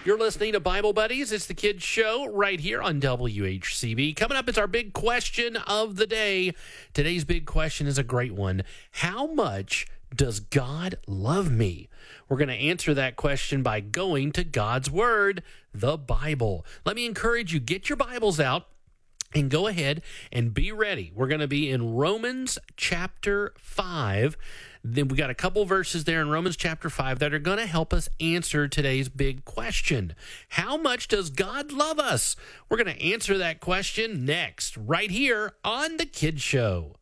You're listening to Bible Buddies. It's the Kids Show right here on WHCB. Coming up, it's our big question of the day. Today's big question is a great one. How much does God love me? We're going to answer that question by going to God's Word, the Bible. Let me encourage you, get your Bibles out and go ahead and be ready. We're going to be in Romans chapter 5. Then we got a couple verses there in Romans chapter 5 that are going to help us answer today's big question. How much does God love us? We're going to answer that question next, right here on The Kids Show.